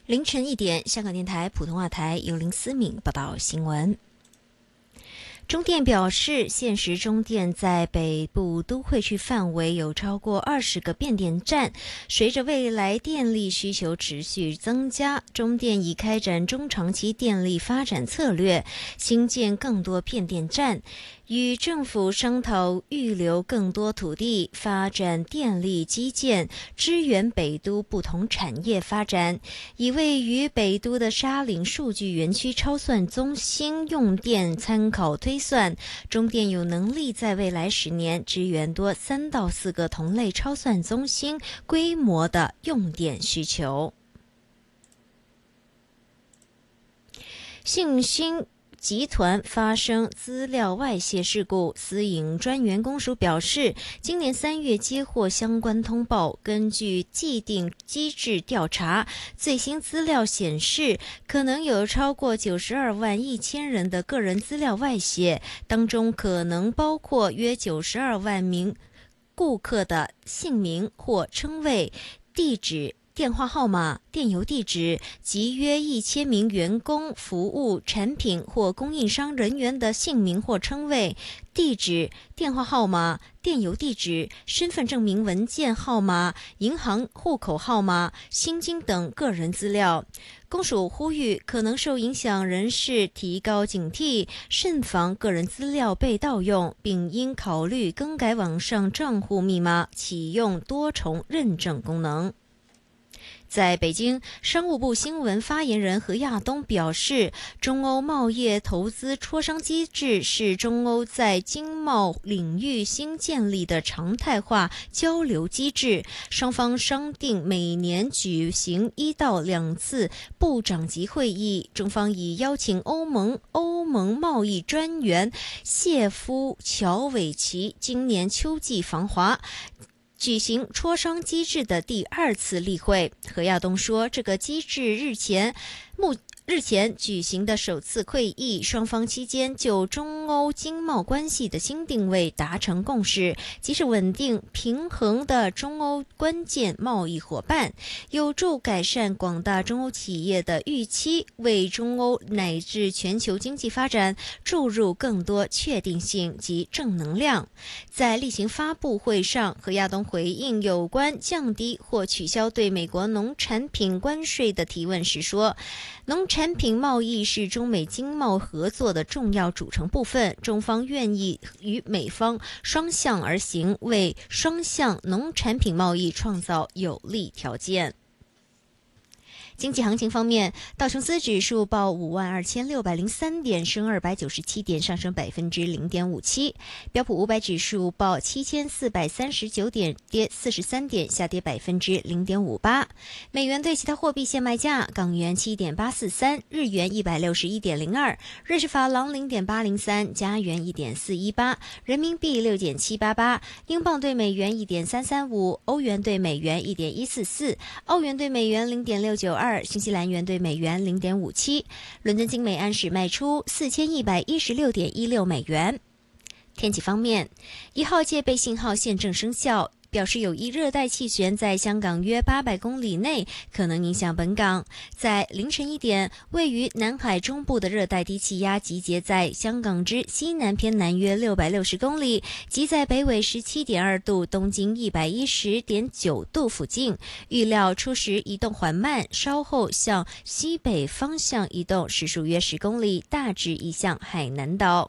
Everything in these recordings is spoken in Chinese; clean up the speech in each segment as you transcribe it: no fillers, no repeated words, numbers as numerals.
凌晨1点，香港电台普通话台由林思敏报道新闻。中电表示，现时中电在北部都会区范围有超过20个变电站。随着未来电力需求持续增加，中电已开展中长期电力发展策略，兴建更多变电站，与政府商讨预留更多土地，发展电力基建，支援北都不同产业发展。以位于北都的沙岭数据园区超算中心用电参考推算，中电有能力在未来10年支援多3到4个同类超算中心规模的用电需求。信兴集团发生资料外泄事故，私隐专员公署表示，今年3月接获相关通报，根据既定机制调查，最新资料显示，可能有超过92万1000人的个人资料外泄，当中可能包括约92万名顾客的姓名或称谓、地址、电话号码、电邮地址及约1000名员工、服务、产品或供应商人员的姓名或称谓、地址、电话号码、电邮地址、身份证明文件号码、银行户口号码、薪金等个人资料。公署呼吁可能受影响人士提高警惕，慎防个人资料被盗用，并应考虑更改网上账户密码，启用多重认证功能。在北京，商务部新闻发言人何亚东表示，中欧贸易投资磋商机制是中欧在经贸领域新建立的常态化交流机制，双方商定每年举行1到2次部长级会议。中方已邀请欧盟贸易专员谢夫乔维奇今年秋季访华，举行磋商机制的第2次例会。何亚东说，这个机制日前举行的首次会议，双方期间就中欧经贸关系的新定位达成共识，即是稳定平衡的中欧关键贸易伙伴，有助改善广大中欧企业的预期，为中欧乃至全球经济发展注入更多确定性及正能量。在例行发布会上，何亚东回应有关降低或取消对美国农产品关税的提问时说，农产品贸易是中美经贸合作的重要组成部分，中方愿意与美方双向而行，为双向农产品贸易创造有利条件。经济行情方面，道琼斯指数报52603点，升297点，上升0.57%；标普500指数报7439点，跌43点，下跌0.58%。美元对其他货币现卖价：港元7.843，日元161.02，瑞士法郎0.803，加元1.418，人民币6.788，英镑对美元1.335，欧元对美元1.144，澳元对美元0.692。新西兰元对美元0.57，伦敦金每安士卖出4116.16美元。天气方面，1号戒备信号现正生效，表示有一热带气旋在香港约800公里内可能影响本港。在凌晨1点，位于南海中部的热带低气压集结在香港之西南偏南约660公里，即在北纬17.2度、东经110.9度附近。预料初时移动缓慢，稍后向西北方向移动，时速约10公里，大致移向海南岛。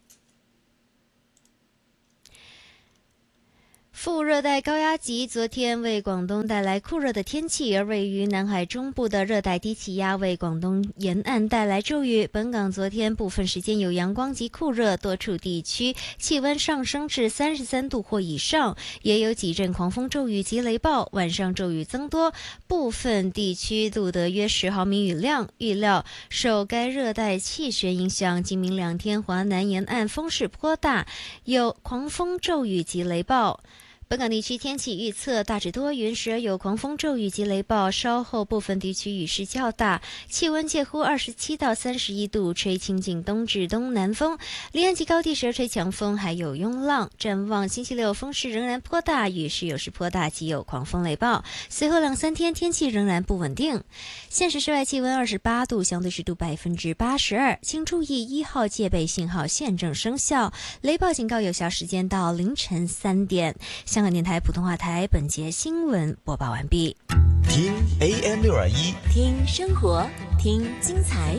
副热带高压脊昨天为广东带来酷热的天气，而位于南海中部的热带低气压为广东沿岸带来骤雨。本港昨天部分时间有阳光及酷热，多处地区气温上升至33度或以上，也有几阵狂风骤雨及雷暴，晚上骤雨增多，部分地区录得约10毫米雨量。预料受该热带气旋影响，今明2天华南沿岸风势颇大，有狂风骤雨及雷暴。 本港地区天气预测大致多云，时而有狂风骤雨及雷暴，稍后部分地区雨势较大，气温介乎27到31度，吹清劲东至东南风，离岸及高地时而吹强风，还有涌浪。展望星期六风势仍然颇大，雨势有时颇大，及有狂风雷暴。随后2-3天天气仍然不稳定。现时室外气温28度，相对湿度82%，请注意1号戒备信号现正生效，雷暴警告有效时间到凌晨3点。香港电台普通话台本节新闻播报完毕。 听 AM621， 听生活，听精彩。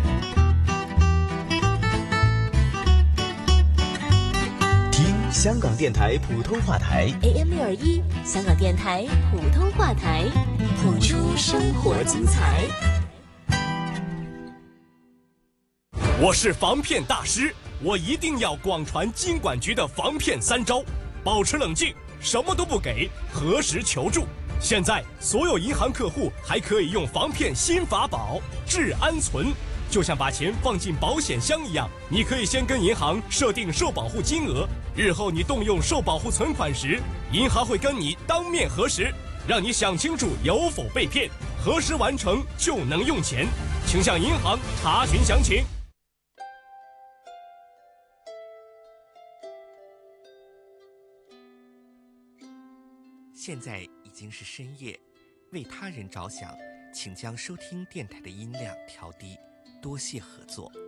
听香港电台普通话台 AM621，香港电台普通话台，谱出生活精彩。 我是防骗大师，我一定要广传金管局的防骗3招：保持冷静，什么都不给，核实求助。现在所有银行客户还可以用防骗新法宝治安存，就像把钱放进保险箱一样，你可以先跟银行设定受保护金额，日后你动用受保护存款时，银行会跟你当面核实，让你想清楚有否被骗，核实完成就能用钱，请向银行查询详情。 现在已经是深夜，为他人着想，请将收听电台的音量调低，多谢合作。